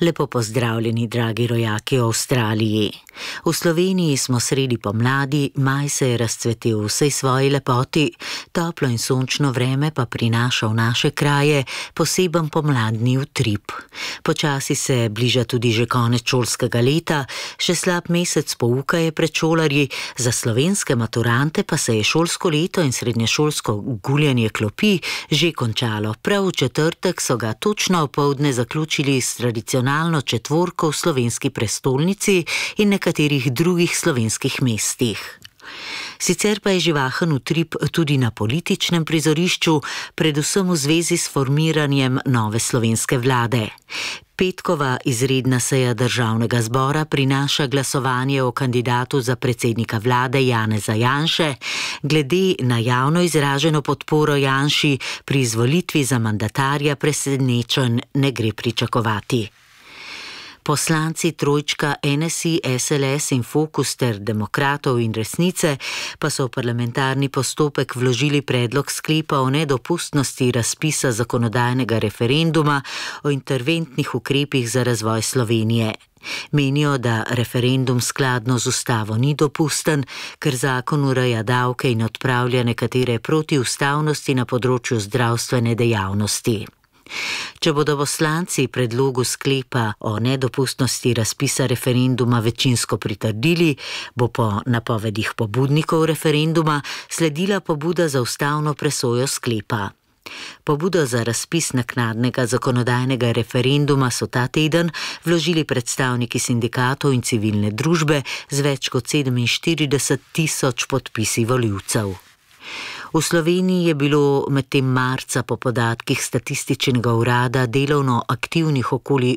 Lepo pozdravljeni, dragi rojaki v Avstraliji. V Sloveniji smo sredi pomladi, maj se je razcvetel v vsej svoji lepoti, toplo in sončno vreme pa prinaša v naše kraje poseben pomladni utrip. Počasi se bliža tudi že konec šolskega leta, še slab mesec pouka je pred šolarji, za slovenske maturante pa se je šolsko leto in srednješolsko guljenje klopi že končalo. Prav v četrtek so ga točno opoldne zaključili s tradicionalno četvorko v slovenski prestolnici in nekaterih drugih slovenskih mestih. Sicer pa je živahen utrip tudi na političnem prizorišču, predvsem v zvezi s formiranjem nove slovenske vlade. Petkova izredna seja Državnega zbora prinaša glasovanje o kandidatu za predsednika vlade Janeza Janše. Glede na javno izraženo podporo Janši pri izvolitvi za mandatarja presenečenj ne gre pričakovati. Poslanci trojčka NSI, SLS in Fokus ter Demokratov in Resnice pa so v parlamentarni postopek vložili predlog sklepa o nedopustnosti razpisa zakonodajnega referenduma o interventnih ukrepih za razvoj Slovenije. Menijo, da referendum skladno z ustavo ni dopusten, ker zakon ureja davke in odpravlja nekatere protiustavnosti na področju zdravstvene dejavnosti. Če bodo poslanci predlogu sklepa o nedopustnosti razpisa referenduma večinsko pritrdili, bo po napovedih pobudnikov referenduma sledila pobuda za ustavno presojo sklepa. Pobudo za razpis naknadnega zakonodajnega referenduma so ta teden vložili predstavniki sindikatov in civilne družbe z več kot 47.000 podpisi volivcev. V Sloveniji je bilo medtem marca po podatkih statističnega urada delovno aktivnih okoli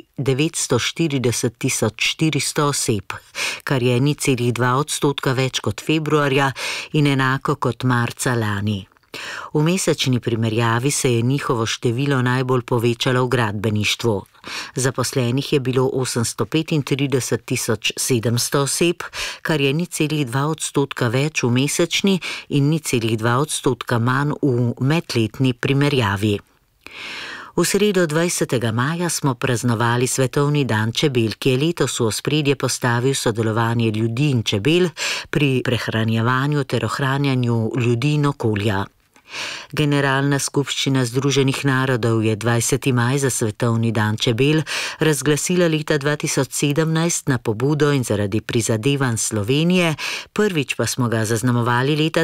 940.400 oseb, kar je 0,2% več kot februarja in enako kot marca lani. V mesečni primerjavi se je njihovo število najbolj povečalo v gradbeništvu. Zaposlenih je bilo 835.700 oseb, kar je 0,2% več v mesečni in 0,2% manj v medletni primerjavi. V sredo 20. maja smo praznovali Svetovni dan čebel, ki je letos v ospredje postavil sodelovanje ljudi in čebel pri prehranjevanju ter ohranjanju ljudi in okolja. Generalna skupščina Združenih narodov je 20. maj za Svetovni dan čebel razglasila leta 2017 na pobudo in zaradi prizadevanj Slovenije, prvič pa smo ga zaznamovali leta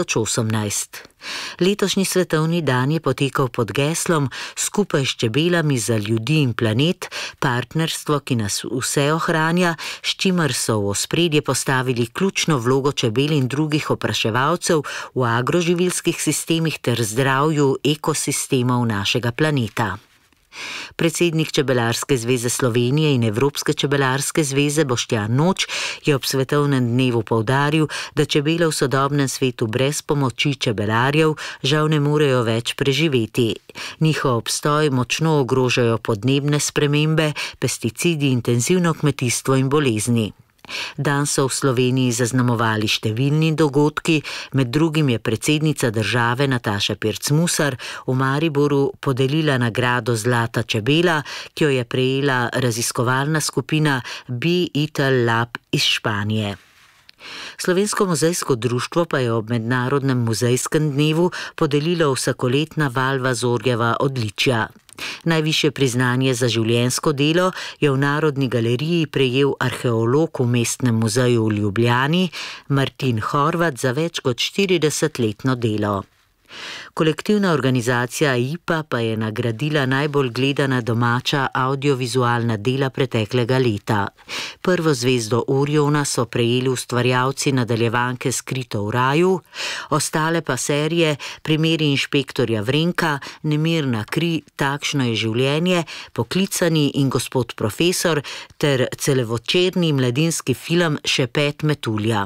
2018. Letošnji svetovni dan je potekal pod geslom Skupaj s čebelami za ljudi in planet, partnerstvo, ki nas vse ohranja, s čimer so v ospredje postavili ključno vlogo čebel in drugih opraševalcev v agroživilskih sistemih ter zdravju ekosistemov našega planeta. Predsednik Čebelarske zveze Slovenije in Evropske čebelarske zveze Boštjan Noč je ob svetovnem dnevu poudaril, da čebele v sodobnem svetu brez pomoči čebelarjev žal ne morejo več preživeti. Njihov obstoj močno ogrožajo podnebne spremembe, pesticidi, intenzivno kmetijstvo in bolezni. Dan so v Sloveniji zaznamovali številni dogodki, med drugim je predsednica države Nataša Pirc Musar v Mariboru podelila nagrado Zlata čebela, ki jo je prejela raziskovalna skupina Bee Eater Lab iz Španije. Slovensko muzejsko društvo pa je ob mednarodnem muzejskem dnevu podelilo vsakoletna Valva Zorjeva odličja. Najvišje priznanje za življenjsko delo je v Narodni galeriji prejel arheolog v Mestnem muzeju v Ljubljani Martin Horvat za več kot 40-letno delo. Kolektivna organizacija IPA pa je nagradila najbolj gledana domača audiovizualna dela preteklega leta. Prvo zvezdo Oriona so prejeli ustvarjalci nadaljevanke Skrito v raju, ostale pa serije Primeri inšpektorja Vrenka, Nemirna kri, Takšno je življenje, Poklicani in Gospod profesor ter celovečerni mladinski film Šepet metulja.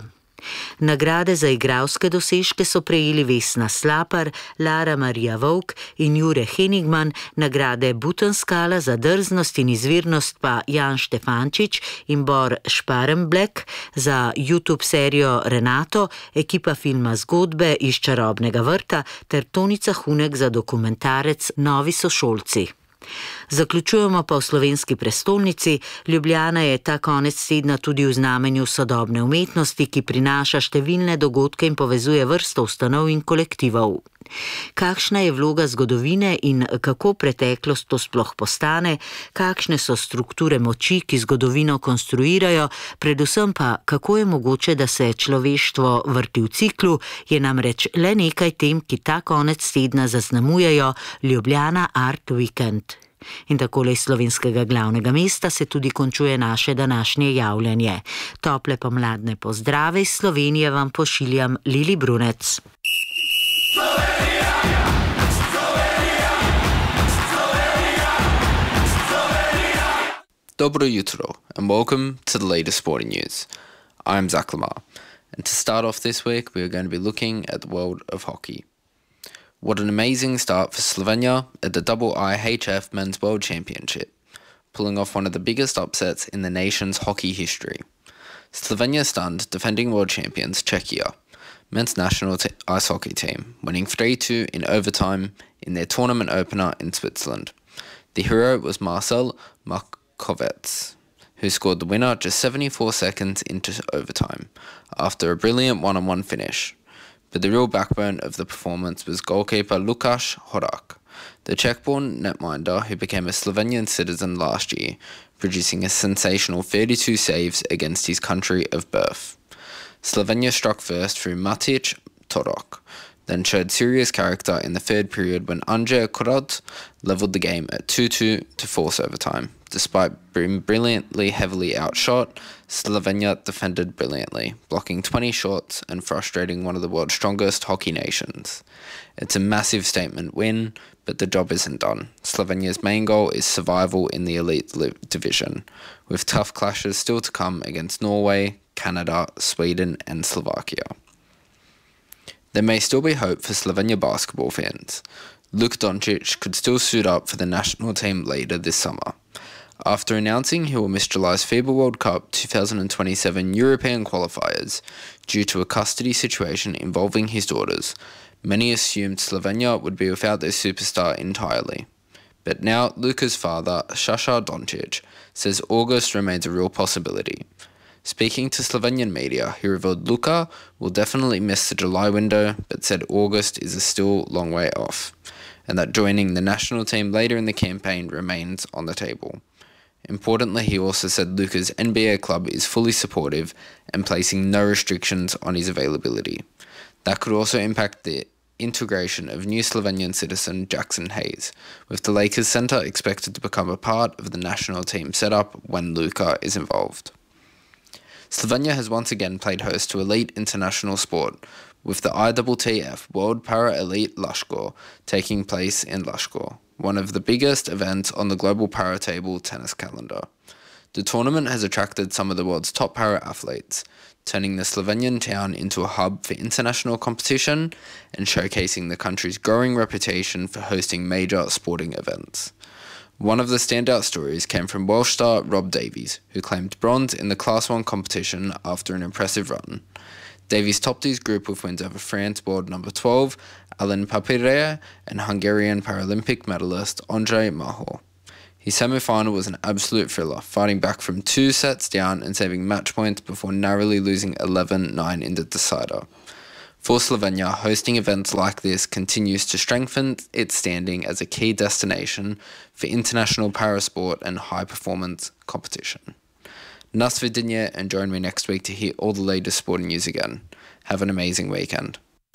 Nagrade za igralske dosežke so prejeli Vesna Slapar, Lara Marija Vovk in Jure Henigman, nagrade Butenskala za drznost in izvirnost pa Jan Štefančič in Bor Šparenblek, za YouTube serijo Renato, ekipa filma Zgodbe iz čarobnega vrta ter Tonica Hunek za dokumentarec Novi sošolci. Zaključujemo pa v slovenski prestolnici. Ljubljana je ta konec tedna tudi v znamenju sodobne umetnosti, ki prinaša številne dogodke in povezuje vrsto ustanov in kolektivov. Kakšna je vloga zgodovine in kako preteklost to sploh postane, kakšne so strukture moči, ki zgodovino konstruirajo, predvsem pa kako je mogoče, da se človeštvo vrti v ciklu, je namreč le nekaj tem, ki ta konec tedna zaznamujejo Ljubljana Art Weekend. In takole iz slovenskega glavnega mesta se tudi končuje naše današnje javljanje. Tople pomladne pozdrave iz Slovenije vam pošiljam Lili Brunec. Dobro jutro and welcome to the latest sporting news. I'm Zach Lamar, and to start off this week we are going to be looking at the world of hockey. What an amazing start for Slovenia at the IIHF Men's World Championship, pulling off one of the biggest upsets in the nation's hockey history. Slovenia stunned defending world champions Czechia, men's national ice hockey team, winning 3-2 in overtime in their tournament opener in Switzerland. The hero was Marcel Markovets, who scored the winner just 74 seconds into overtime after a brilliant one-on-one finish. But the real backbone of the performance was goalkeeper Lukáš Horák, the Czech-born netminder who became a Slovenian citizen last year, producing a sensational 32 saves against his country of birth. Slovenia struck first through Matic Torok, then showed serious character in the third period when Andrej Kurot levelled the game at 2-2 to force overtime. Despite being brilliantly heavily outshot, Slovenia defended brilliantly, blocking 20 shots and frustrating one of the world's strongest hockey nations. It's a massive statement win, but the job isn't done. Slovenia's main goal is survival in the elite division, with tough clashes still to come against Norway, Canada, Sweden and Slovakia. There may still be hope for Slovenia basketball fans. Luka Doncic could still suit up for the national team later this summer. After announcing he will miss July's FIBA World Cup 2027 European qualifiers due to a custody situation involving his daughters, many assumed Slovenia would be without their superstar entirely. But now Luka's father, Sasha Doncic, says August remains a real possibility. Speaking to Slovenian media, he revealed Luka will definitely miss the July window, but said August is a still long way off, and that joining the national team later in the campaign remains on the table. Importantly, he also said Luka's NBA club is fully supportive and placing no restrictions on his availability. That could also impact the integration of new Slovenian citizen Jackson Hayes, with the Lakers Centre expected to become a part of the national team setup when Luka is involved. Slovenia has once again played host to elite international sport, with the ITTF World Para Elite Lashkor taking place in Lashkor, one of the biggest events on the global para table tennis calendar. The tournament has attracted some of the world's top para athletes, turning the Slovenian town into a hub for international competition and showcasing the country's growing reputation for hosting major sporting events. One of the standout stories came from Welsh star Rob Davies, who claimed bronze in the Class 1 competition after an impressive run. Davies topped his group with wins over France world number 12, Alan Papire, and Hungarian Paralympic medalist Ondrej Mahor. His semi-final was an absolute thriller, fighting back from 2 sets down and saving match points before narrowly losing 11-9 in the decider. For Slovenia, hosting events like this continues to strengthen its standing as a key destination for international parasport and high-performance competition. Nas vidinje, and join me next week to hear all the latest sporting news again. Have an amazing weekend.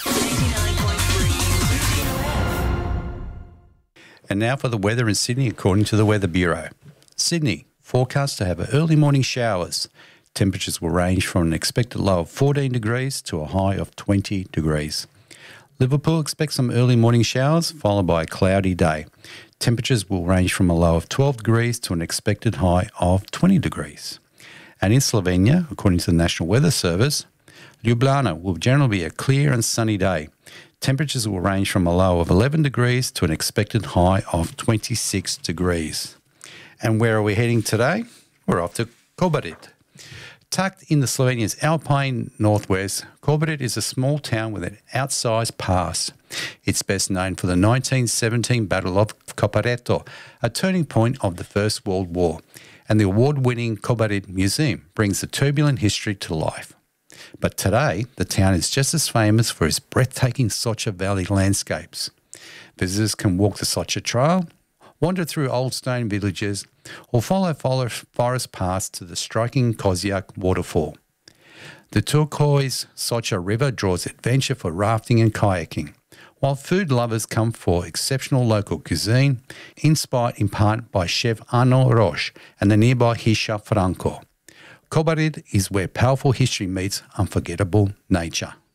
And now for the weather in Sydney according to the Weather Bureau. Sydney, forecast to have early morning showers. Temperatures will range from an expected low of 14 degrees to a high of 20 degrees. Liverpool expects some early morning showers followed by a cloudy day. Temperatures will range from a low of 12 degrees to an expected high of 20 degrees. And in Slovenia, according to the National Weather Service, Ljubljana will generally be a clear and sunny day. Temperatures will range from a low of 11 degrees to an expected high of 26 degrees. And where are we heading today? We're off to Kobarid. Tucked in the Slovenia's Alpine northwest, Kobarid is a small town with an outsized past. It's best known for the 1917 Battle of Kopareto, a turning point of the First World War, and the award-winning Kobarid Museum brings the turbulent history to life. But today, the town is just as famous for its breathtaking Socha Valley landscapes. Visitors can walk the Socha Trail, wander through old stone villages, or follow forest paths to the striking Kozjak waterfall. The turquoise Socha River draws adventure for rafting and kayaking, while food lovers come for exceptional local cuisine, inspired in part by chef Arno Roche and the nearby Hiša Franko. Kobarid is where powerful history meets unforgettable nature.